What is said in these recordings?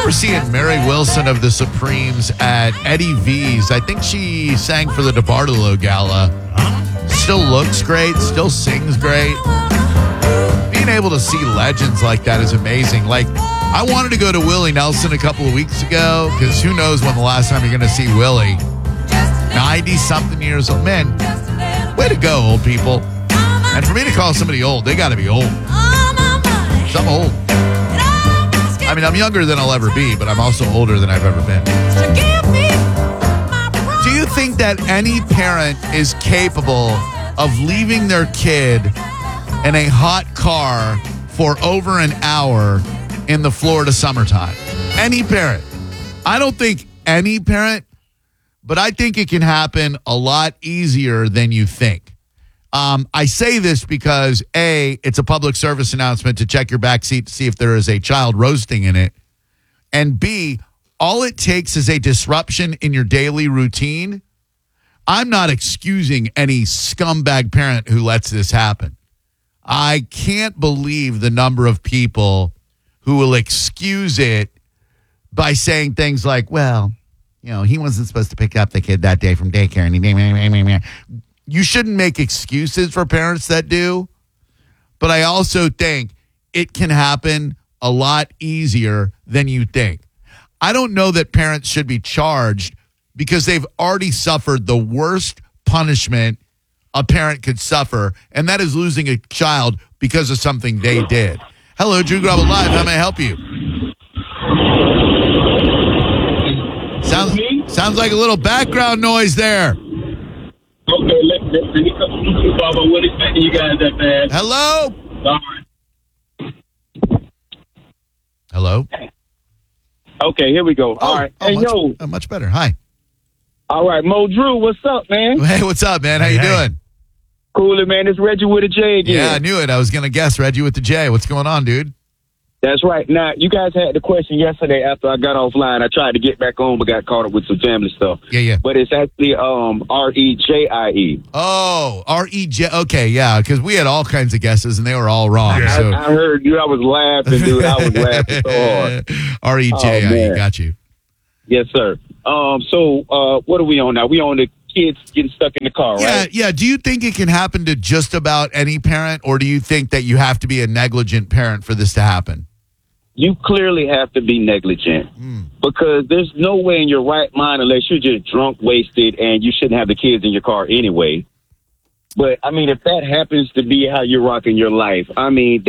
remember seeing Mary Wilson of the Supremes at Eddie V's. I think she sang for the DeBartolo Gala. Still looks great, still sings great. Being able to see legends like that is amazing. Like, I wanted to go to Willie Nelson a couple of weeks ago because who knows when the last time you're going to see Willie. 90-something years old. Man, way to go, old people. And for me to call somebody old, they got to be old. 'Cause I'm old. I mean, I'm younger than I'll ever be, but I'm also older than I've ever been. Do you think that any parent is capable of leaving their kid in a hot car for over an hour in the Florida summertime? Any parent. I don't think any parent, but I think it can happen a lot easier than you think. I say this because, A, it's a public service announcement to check your backseat to see if there is a child roasting in it. And B, all it takes is a disruption in your daily routine. I'm not excusing any scumbag parent who lets this happen. I can't believe the number of people who will excuse it by saying things like, well, you know, he wasn't supposed to pick up the kid that day from daycare. And you shouldn't make excuses for parents that do. But I also think it can happen a lot easier than you think. I don't know that parents should be charged because they've already suffered the worst punishment a parent could suffer, and that is losing a child because of something they did. Hello, Drew Garabo Live. How may I help you? Sounds like a little background noise there. Okay, let me come to Bob. I wasn't expecting you guys that bad. Hello? Sorry. Hello? Okay, here we go. All right. Hey, much better. Hi. All right, Mo Drew, what's up, man? Hey, what's up, man? How you doing? Coolin', man. It's Reggie with a J again. Yeah, I knew it. I was going to guess Reggie with the J. What's going on, dude? That's right. Now, you guys had the question yesterday after I got offline. I tried to get back on, but got caught up with some family stuff. Yeah. But it's actually R-E-J-I-E. Oh, R-E-J. Okay, yeah, because we had all kinds of guesses, and they were all wrong. Yeah. So. I heard you. I was laughing, dude. I was laughing so hard. R-E-J-I-E. Got you. Yes, sir. So what are we on now? We on the kids getting stuck in the car, right? Yeah. Do you think it can happen to just about any parent, or do you think that you have to be a negligent parent for this to happen? You clearly have to be negligent because there's no way in your right mind unless you're just drunk, wasted, and you shouldn't have the kids in your car anyway. But, I mean, if that happens to be how you're rocking your life, I mean,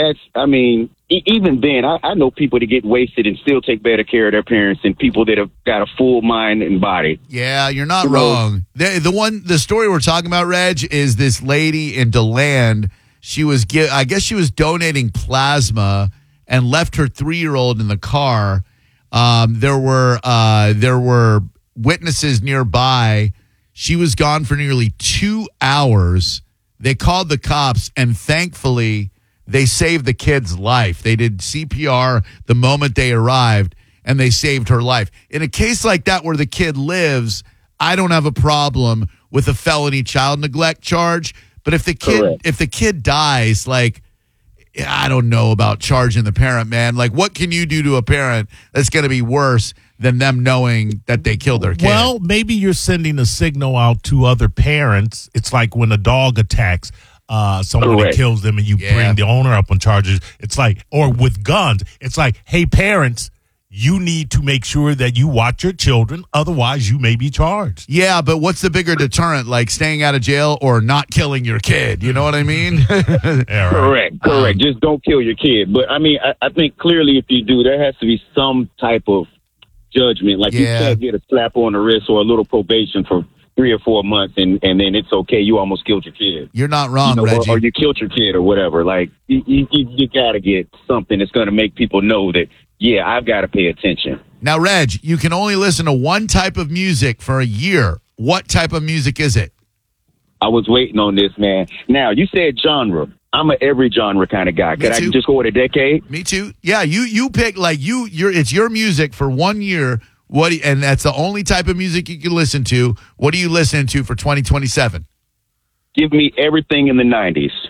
even then, I know people that get wasted and still take better care of their parents than people that have got a full mind and body. Yeah, you're not wrong. The story we're talking about, Reg, is this lady in DeLand. I guess she was donating plasma and left her 3-year-old in the car. There were witnesses nearby. She was gone for nearly 2 hours. They called the cops, and thankfully, they saved the kid's life. They did CPR the moment they arrived, and they saved her life. In a case like that where the kid lives, I don't have a problem with a felony child neglect charge. But if the kid dies, like, I don't know about charging the parent, man. Like, what can you do to a parent that's going to be worse than them knowing that they killed their kid? Well, maybe you're sending a signal out to other parents. It's like when a dog attacks someone that kills them and you bring the owner up on charges. It's like, or with guns, it's like, hey, parents, you need to make sure that you watch your children. Otherwise, you may be charged. Yeah, but what's the bigger deterrent, like staying out of jail or not killing your kid? You know what I mean? Correct. Just don't kill your kid. But, I mean, I think clearly if you do, there has to be some type of judgment. Like, you can't get a slap on the wrist or a little probation for 3 or 4 months and then it's okay. You almost killed your kid. You're not wrong, Reggie. Or you killed your kid or whatever. Like, you got to get something that's going to make people know that, yeah, I've got to pay attention. Now, Reg, you can only listen to one type of music for a year. What type of music is it? I was waiting on this, man. Now, you said genre. I'm a every genre kind of guy. Could I just go with a decade? Me too. Yeah, you pick, like, it's your music for 1 year. And that's the only type of music you can listen to. What are you listening to for 2027? Give me everything in the 90s.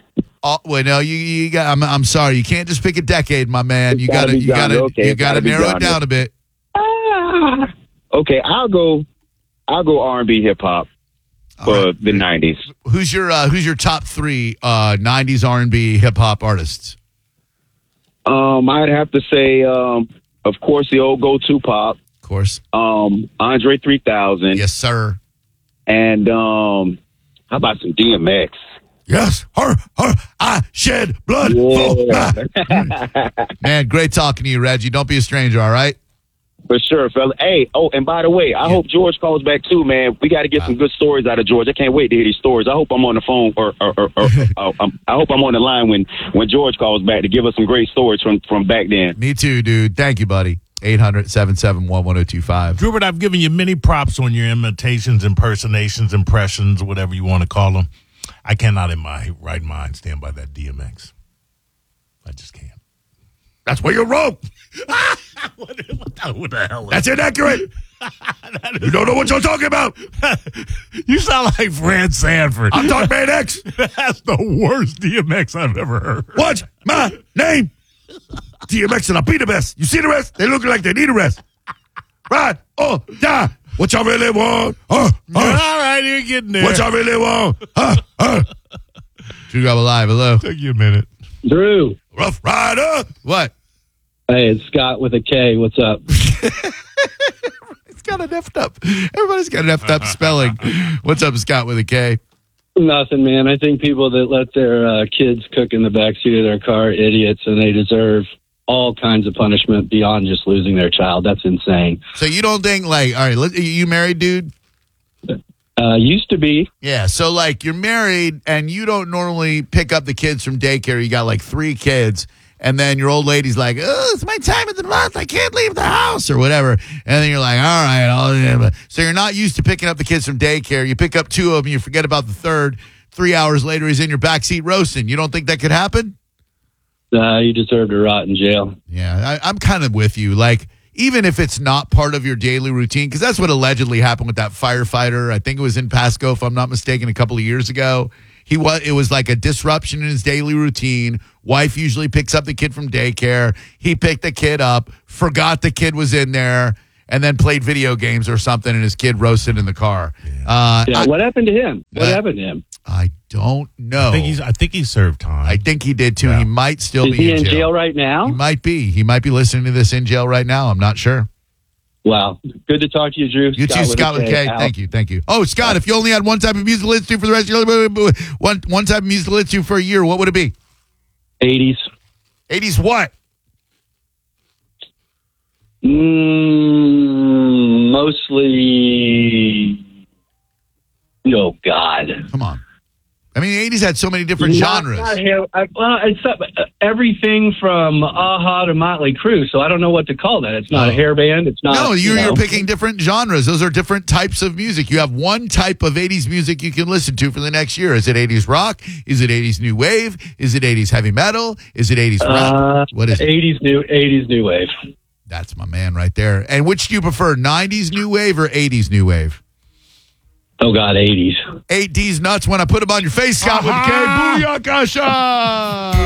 Well, no, you got. I'm sorry, you can't just pick a decade, my man. You got to narrow it down a bit. Okay, I'll go R&B hip hop for the 90s. Who's your top 3 90s R&B hip hop artists? I'd have to say, of course, the old go-to pop. Of course. Andre 3000. Yes, sir. And how about some DMX? Yes, I shed blood. Yeah. Man, great talking to you, Reggie. Don't be a stranger, all right? For sure, fella. Hey, and by the way, I hope George calls back too, man. We got to get some good stories out of George. I can't wait to hear these stories. I hope I'm on the phone or I hope I'm on the line when George calls back to give us some great stories from back then. Me too, dude. Thank you, buddy. 800-771-1025. Drubert, I've given you many props on your imitations, impersonations, impressions, whatever you want to call them. I cannot in my right mind stand by that DMX. I just can't. That's where you're wrong. What the hell? That's inaccurate. You don't know what you're talking about. You sound like Fred Sanford. I'm talking about X. That's the worst DMX I've ever heard. What's my name? DMX and I'll be the best. You see the rest? They look like they need a rest. Right? Oh, die. What y'all really want? All right, you're getting there. What y'all really want? Drew Garabo Live. Hello. Take you a minute. Drew. Rough Rider. What? Hey, it's Scott with a K. What's up? It's got an effed up. Everybody's got an effed up spelling. What's up, Scott with a K? Nothing, man. I think people that let their kids cook in the backseat of their car are idiots, and they deserve all kinds of punishment beyond just losing their child. That's insane. So you don't think, like, all right, you married, dude? Used to be. Yeah, so, like, you're married, and you don't normally pick up the kids from daycare. You got, like, 3 kids, and then your old lady's like, oh, it's my time of the month. I can't leave the house or whatever. And then you're like, all right. So you're not used to picking up the kids from daycare. You pick up 2 of them. You forget about the third. 3 hours later, he's in your backseat roasting. You don't think that could happen? You deserve to rot in jail. Yeah, I'm kind of with you. Like, even if it's not part of your daily routine, because that's what allegedly happened with that firefighter. I think it was in Pasco, if I'm not mistaken, a couple of years ago. It was like a disruption in his daily routine. Wife usually picks up the kid from daycare. He picked the kid up, forgot the kid was in there, and then played video games or something, and his kid roasted in the car. What happened to him? What happened to him? I don't know. I think he served time. I think he did too. Yeah. He might still be in jail right now. He might be. He might be listening to this in jail right now. I'm not sure. Wow. Good to talk to you, Drew. You too, Scott with K. Thank you. Oh, Scott, if you only had one type of music to listen to for the rest of your life, one type of music to listen to for a year, what would it be? 80s. 80s what? Mostly. Oh, God. Come on. I mean, the 80s had so many different genres. It's everything from a-ha to Motley Crue, so I don't know what to call that. It's not a hair band. It's not. No, you're picking different genres. Those are different types of music. You have one type of 80s music you can listen to for the next year. Is it 80s rock? Is it 80s new wave? Is it 80s heavy metal? Is it 80s rap? What is it? 80s new wave. That's my man right there. And which do you prefer, 90s new wave or 80s new wave? Oh, God, 80s. 8D's nuts when I put them on your face, Scott with K. Booyakasha!